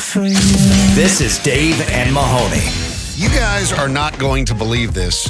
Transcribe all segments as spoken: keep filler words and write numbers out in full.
for you. This is Dave and Mahoney. You guys are not going to believe this.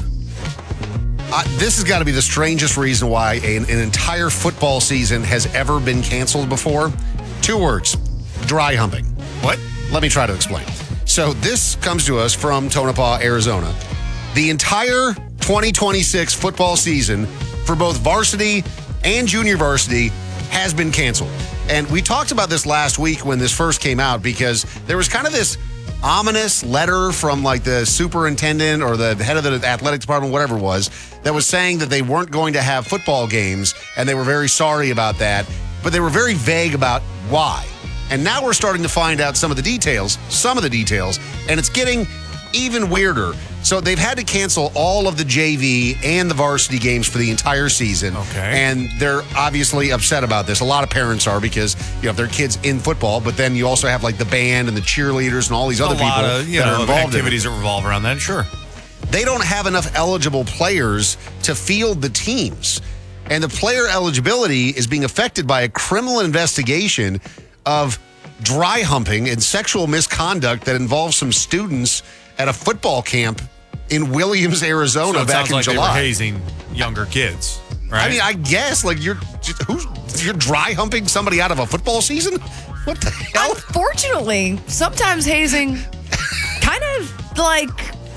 Uh, this has got to be the strangest reason why an, an entire football season has ever been canceled before. Two words: dry humping. What? Let me try to explain. So this comes to us from Tonopah, Arizona. The entire twenty twenty-six football season for both varsity and junior varsity has been canceled. And we talked about this last week when this first came out, because there was kind of this ominous letter from like the superintendent or the head of the athletic department, whatever it was, that was saying that they weren't going to have football games, and they were very sorry about that, but they were very vague about why. And now we're starting to find out some of the details, some of the details, and it's getting even weirder. So they've had to cancel all of the J V and the varsity games for the entire season. Okay. And they're obviously upset about this. A lot of parents are, because you have their kids in football, but then you also have like the band and the cheerleaders and all these other a people lot of, you that know, are involved activities in it. that revolve around that, sure. They don't have enough eligible players to field the teams. And the player eligibility is being affected by a criminal investigation of dry humping and sexual misconduct that involves some students at a football camp in Williams, Arizona, So it back sounds in like July. they were hazing younger kids, right? I mean, I guess like you're who's you're dry humping somebody out of a football season? What the hell? Unfortunately, sometimes hazing kind of like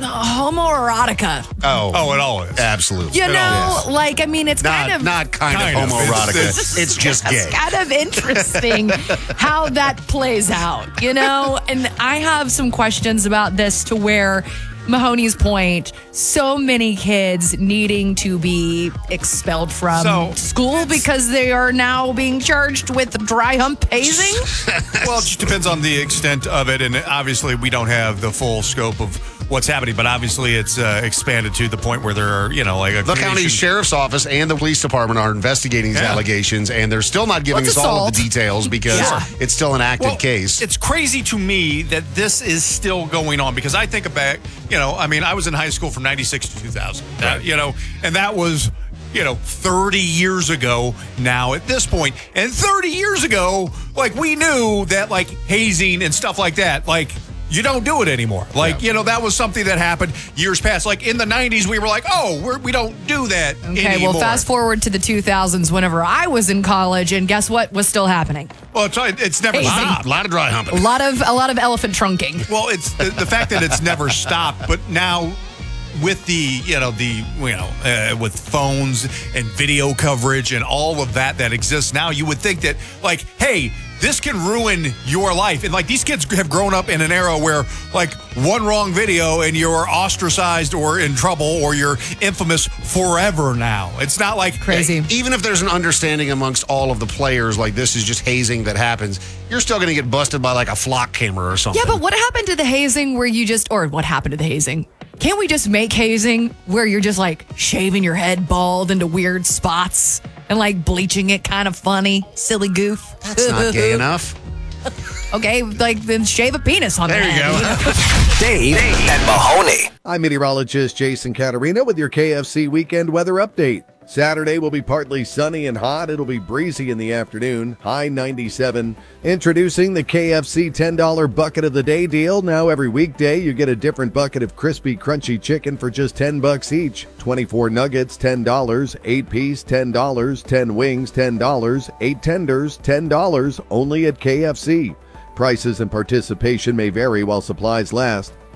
homoerotica. Oh, oh, it all is. absolutely. You It know, all like, I mean, it's Not kind of not kind, Kind of of. homoerotica. It's- It's, it's- just gay. It's kind of interesting how that plays out, you know? And I have some questions about this, to where Mahoney's point, so many kids needing to be expelled from So, school because they are now being charged with dry hump hazing. Well, it just depends on the extent of it, and obviously we don't have the full scope of what's happening, but obviously it's uh, expanded to the point where there are, you know, like a The county creation- sheriff's office and the police department are investigating these Yeah. allegations, and they're still not giving What's us all of the assault? details because Yeah. it's still an active Well, case. It's crazy to me that this is still going on, because I think back, you know, I mean, I was in high school from ninety-six to two thousand, uh, you know, and that was, you know, thirty years ago now at this point. And thirty years ago, like, we knew that, like, hazing and stuff like that, like, you don't do it anymore. Like, Yeah. you know, that was something that happened years past. Like, in the nineties, we were like, oh, we're, we don't do that Okay, anymore. well, fast forward to the two thousands, whenever I was in college, and guess what was still happening? Well, it's, it's never Hazing. stopped. a lot of dry A humping. lot of a lot of elephant trunking. Well, it's the, the fact that it's never stopped, but now with the, you know, the, you know, uh, with phones and video coverage and all of that that exists now, you would think that, like, hey, this can ruin your life. And, like, these kids have grown up in an era where, like, one wrong video and you're ostracized or in trouble or you're infamous forever now. It's not like Crazy. Even if there's an understanding amongst all of the players, like this is just hazing that happens, you're still going to get busted by like a flock camera or something. Yeah, but what happened to the hazing where you just, or what happened to the hazing? Can't we just make hazing where you're just like shaving your head bald into weird spots and like bleaching it kind of funny, silly goof? That's not gay enough. Okay, like then shave a penis on There the you head. go. Dave and Mahoney. I'm meteorologist Jason Caterina with your K F C weekend weather update. Saturday will be partly sunny and hot. It'll be breezy in the afternoon, high ninety-seven. Introducing the K F C ten dollar bucket of the day deal. Now every weekday you get a different bucket of crispy, crunchy chicken for just ten bucks each. twenty-four nuggets, ten dollars, eight piece, ten dollars, ten wings, ten dollars, eight tenders, ten dollars, only at K F C. Prices and participation may vary while supplies last.